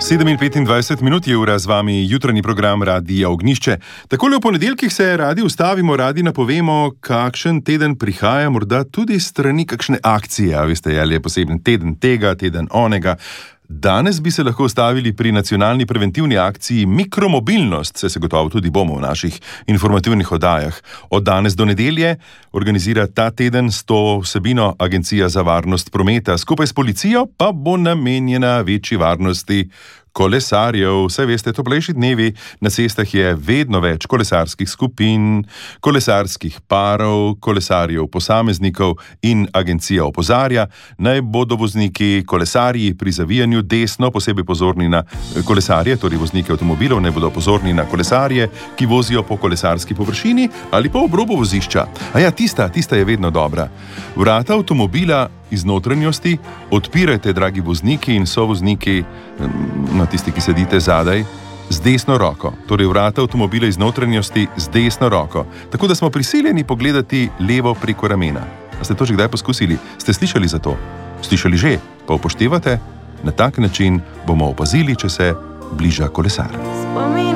7:25 je ura, z vami jutranji program Radia Ognjišče. Takole v ponedeljkih se radi ustavimo, radi napovemo, kakšen teden prihaja, morda tudi strani kakšne akcije. A veste, ali je poseben teden tega, teden onega. Danes bi se lahko ustavili pri nacionalni preventivni akciji Mikromobilnost, se gotovo tudi bomo v naših informativnih oddajah. Od danes do nedelje organizira ta teden s to vsebino Agencija za varnost prometa. Skupaj s policijo pa bo namenjena večji varnosti kolesarjev. Vse veste, toplejši dnevi, na cestah je vedno več kolesarskih skupin, kolesarskih parov, kolesarjev posameznikov in agencija opozarja, naj bodo vozniki kolesarji pri zavijanju desno posebej pozorni na kolesarje, torej voznike avtomobilov naj bodo pozorni na kolesarje, ki vozijo po kolesarski površini ali pa ob robu vozišča. A ja, tista je vedno dobra. Vrata avtomobila iz notranjosti odpirajte, dragi vozniki in sovozniki, tisti, ki sedite zadaj, z desno roko. Torej vrata avtomobila iz notranjosti z desno roko. Tako da smo prisiljeni pogledati levo preko ramena. A ste to že kdaj poskusili? Ste slišali za to? Slišali že? Pa upoštevate? Na tak način bomo opazili, če se bliža kolesar.